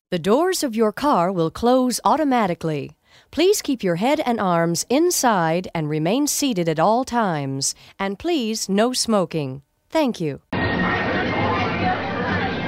The doors of your car will close automatically. Please keep your head and arms inside and remain seated at all times. And please, no smoking. Thank you.